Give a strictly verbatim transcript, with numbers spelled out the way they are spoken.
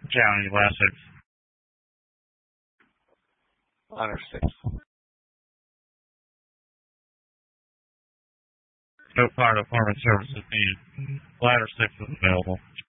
County, last six. Ladder six. No fire department services needed. Ladder six is available.